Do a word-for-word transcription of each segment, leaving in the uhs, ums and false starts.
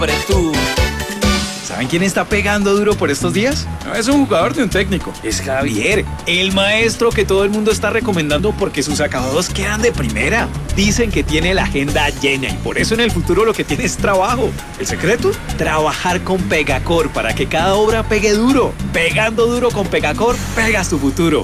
Tú. ¿Saben quién está pegando duro por estos días? No es un jugador de un técnico, es Javier, el maestro que todo el mundo está recomendando porque sus acabados quedan de primera. Dicen que tiene la agenda llena y por eso en el futuro lo que tiene es trabajo. ¿El secreto? Trabajar con Pegacor para que cada obra pegue duro. Pegando duro con Pegacor, pegas tu futuro.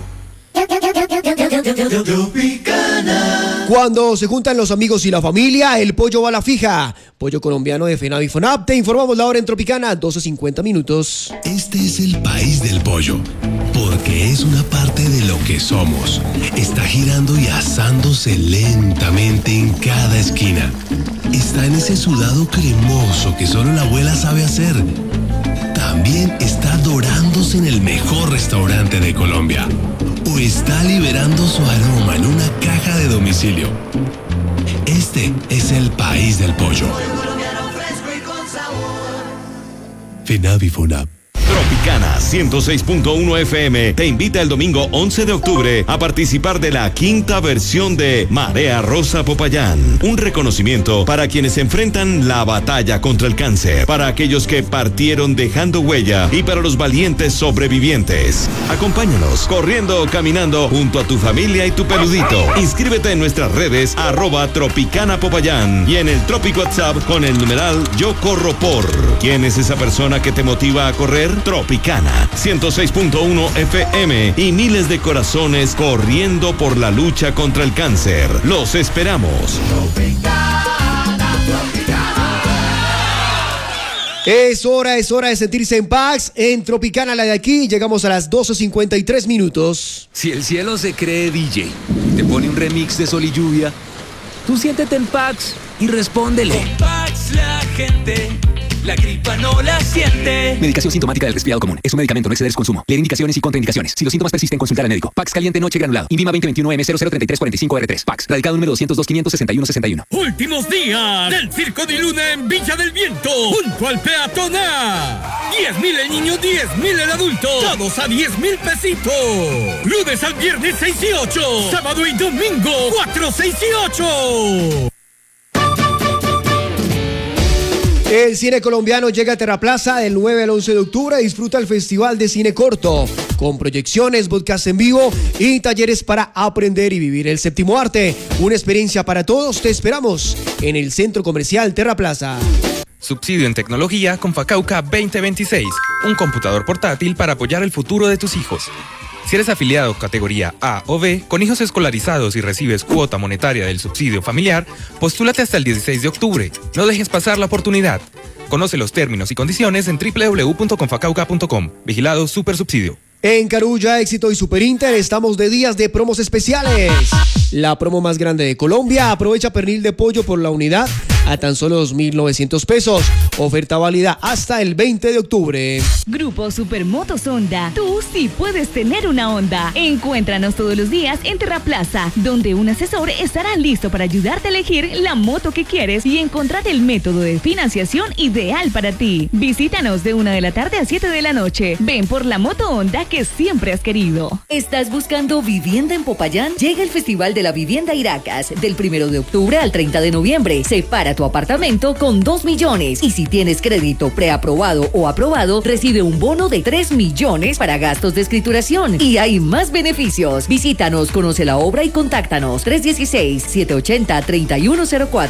Cuando se juntan los amigos y la familia, el pollo va a la fija. Pollo colombiano de FENAVI FONAP. Te informamos la hora en Tropicana, doce cincuenta minutos. Este es el país del pollo, porque es una parte de lo que somos. Está girando y asándose lentamente en cada esquina. Está en ese sudado cremoso que solo la abuela sabe hacer. También está dorándose en el mejor restaurante de Colombia. O está liberando su aroma en una caja de domicilio. Este es el país del pollo. FENAVI FONAP. Tropicana ciento seis punto uno F M te invita el domingo once de octubre a participar de la quinta versión de Marea Rosa Popayán. Un reconocimiento para quienes enfrentan la batalla contra el cáncer, para aquellos que partieron dejando huella y para los valientes sobrevivientes. Acompáñanos corriendo o caminando junto a tu familia y tu peludito. Inscríbete en nuestras redes arroba Tropicana Popayán y en el Tropic WhatsApp con el numeral Yo Corro Por. ¿Quién es esa persona que te motiva a correr? Tropicana ciento seis punto uno F M y miles de corazones corriendo por la lucha contra el cáncer. Los esperamos. Tropicana, Tropicana. Es hora, es hora de sentirse en paz. En Tropicana, la de aquí, llegamos a las doce cincuenta y tres minutos. Si el cielo se cree D J, te pone un remix de Sol y Lluvia, tú siéntete en Pax y respóndele. Con Pax la gente la gripa no la siente. Medicación sintomática del resfriado común. Es un medicamento, no exceder su consumo. Leer indicaciones y contraindicaciones. Si los síntomas persisten, consultar al médico. Pax caliente noche granulado. Invima veinte veintiuno M cero cero treinta y tres cuarenta y cinco R tres. Pax. Radicado número doscientos dos quinientos sesenta y uno sesenta y uno. Últimos días del Circo de Luna en Villa del Viento. Junto al peatonal. diez mil el niño, diez mil el adulto. Todos a diez mil pesitos. Lunes al viernes seis y ocho. Sábado y domingo cuatro, seis y ocho. El cine colombiano llega a Terraplaza del nueve al once de octubre. Disfruta el Festival de Cine Corto, con proyecciones, podcast en vivo y talleres para aprender y vivir el séptimo arte. Una experiencia para todos. Te esperamos en el Centro Comercial Terraplaza. Subsidio en tecnología con Facauca veinte veintiséis. Un computador portátil para apoyar el futuro de tus hijos. Si eres afiliado categoría A o B, con hijos escolarizados y recibes cuota monetaria del subsidio familiar, postúlate hasta el dieciséis de octubre. No dejes pasar la oportunidad. Conoce los términos y condiciones en doble u doble u doble u punto confacauca punto com. Vigilado Supersubsidio. En Carulla, Éxito y Superinter estamos de días de promos especiales. La promo más grande de Colombia. Aprovecha pernil de pollo por la unidad a tan solo dos mil novecientos pesos. Oferta válida hasta el veinte de octubre. Grupo Supermotos Honda. Tú sí puedes tener una Honda. Encuéntranos todos los días en Terraplaza, donde un asesor estará listo para ayudarte a elegir la moto que quieres y encontrar el método de financiación ideal para ti. Visítanos de una de la tarde a siete de la noche. Ven por la moto Honda que siempre has querido. ¿Estás buscando vivienda en Popayán? Llega el Festival de la Vivienda Iracas del primero de octubre al treinta de noviembre. Separa tu apartamento con dos millones y si tienes crédito preaprobado o aprobado, recibe un bono de tres millones para gastos de escrituración y hay más beneficios. Visítanos, conoce la obra y contáctanos tres uno seis, siete ocho cero, tres uno cero cuatro.